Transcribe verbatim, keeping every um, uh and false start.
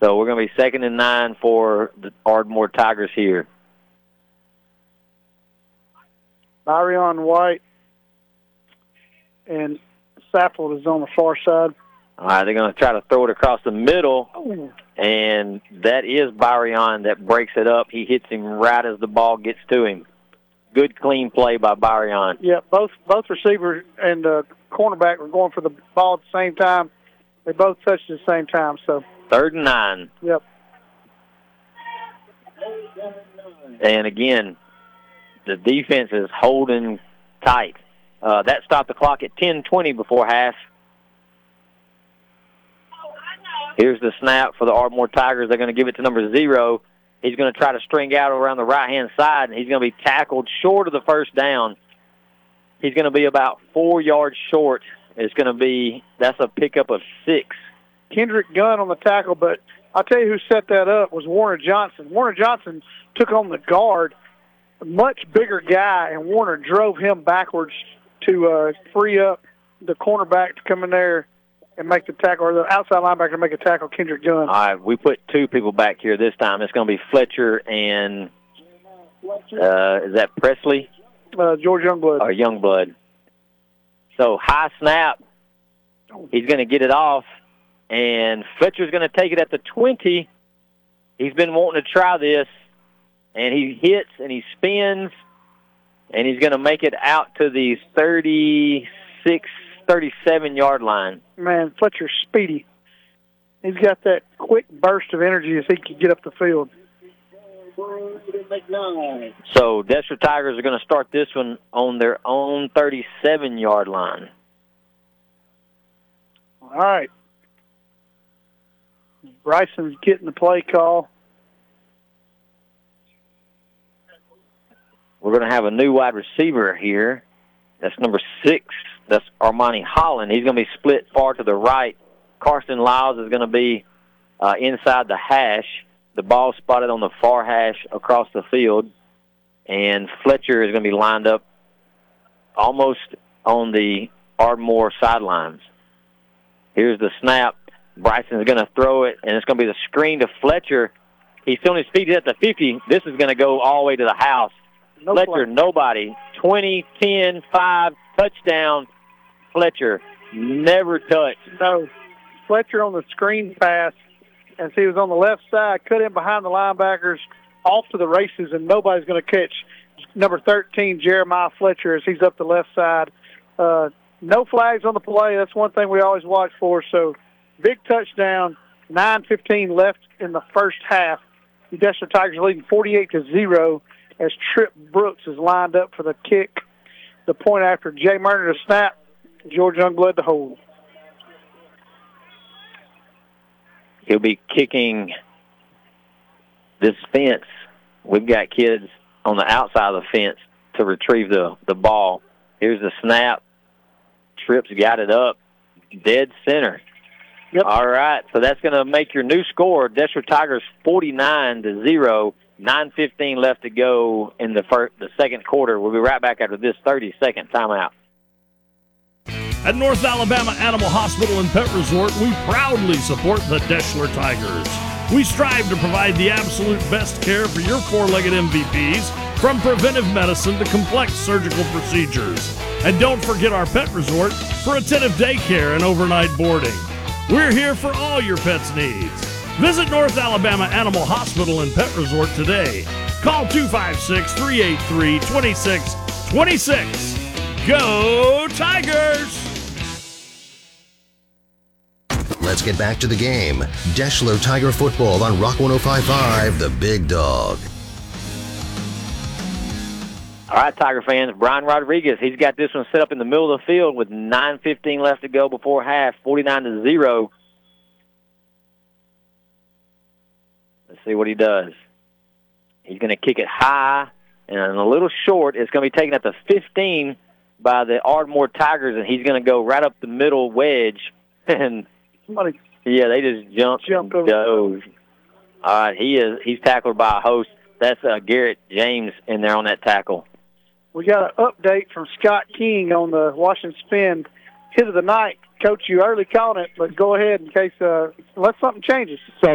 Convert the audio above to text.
So we're going to be second and nine for the Ardmore Tigers here. Byron White and Saffold is on the far side. All right, they're going to try to throw it across the middle, Oh. and that is Byron that breaks it up. He hits him right as the ball gets to him. Good, clean play by Byron. Yeah, both both receivers and uh, cornerback were going for the ball at the same time. They both touched at the same time. So Third and nine. Yep. And again, the defense is holding tight. Uh, that stopped the clock at ten twenty before half. Here's the snap for the Ardmore Tigers. They're going to give it to number zero. He's going to try to string out around the right-hand side, and he's going to be tackled short of the first down. He's going to be about four yards short. It's going to be, that's a pickup of six. Kendrick Gunn on the tackle, but I'll tell you who set that up was Warner Johnson. Warner Johnson took on the guard, a much bigger guy, and Warner drove him backwards to uh, free up the cornerback to come in there and make the tackle, or the outside linebacker to make a tackle, Kendrick Gunn. All right, we put two people back here this time. It's going to be Fletcher and, uh, is that Presley? Uh, George Youngblood. Or Youngblood. So high snap. He's going to get it off, and Fletcher's going to take it at the twenty. He's been wanting to try this, and he hits and he spins, and he's going to make it out to the thirty-six, thirty-seven-yard line. Man, Fletcher's speedy. He's got that quick burst of energy as he can get up the field. So Destler Tigers are going to start this one on their own thirty-seven-yard line. All right. Bryson's getting the play call. We're going to have a new wide receiver here. That's number six. That's Armani Holland. He's going to be split far to the right. Carson Lyles is going to be uh, inside the hash. The ball spotted on the far hash across the field. And Fletcher is going to be lined up almost on the Ardmore sidelines. Here's the snap. Bryson is going to throw it, and it's going to be the screen to Fletcher. He's still on his feet. He's at the fifty. This is going to go all the way to the house. No Fletcher, play. nobody. twenty, ten, five, touchdown. Fletcher, never touched. No. Fletcher on the screen pass, as he was on the left side, cut in behind the linebackers, off to the races, and nobody's going to catch number thirteen, Jeremiah Fletcher, as he's up the left side. Uh, no flags on the play. That's one thing we always watch for. So, big touchdown, nine fifteen left in the first half. The Destler Tigers leading forty-eight to zero as Trip Brooks is lined up for the kick. The point after Jay Murner to snap, George Youngblood to hold. He'll be kicking this fence. We've got kids on the outside of the fence to retrieve the, the ball. Here's the snap. Tripp's got it up. Dead center. Yep. All right, so that's going to make your new score. Destler Tigers forty-nine to zero. nine fifteen left to go in the first, the second quarter. We'll be right back after this thirty-second timeout. At North Alabama Animal Hospital and Pet Resort, we proudly support the Destler Tigers. We strive to provide the absolute best care for your four-legged M V Ps, from preventive medicine to complex surgical procedures. And don't forget our pet resort for attentive daycare and overnight boarding. We're here for all your pets' needs. Visit North Alabama Animal Hospital and Pet Resort today. Call two five six, three eight three, two six two six. Go Tigers! Let's get back to the game. Destler Tiger football on Rock one oh five point five, The Big Dog. All right, Tiger fans, Brian Rodriguez, he's got this one set up in the middle of the field with nine fifteen left to go before half, forty-nine to zero. Let's see what he does. He's going to kick it high and a little short. It's going to be taken at the fifteen by the Ardmore Tigers, and he's going to go right up the middle wedge. And Somebody yeah, they just jumped, jumped and over. dove. All right, he is he's tackled by a host. That's uh, Garrett James in there on that tackle. We got an update from Scott King on the Washington Spin hit of the night. Coach, you early called it, but go ahead in case uh, unless something changes. So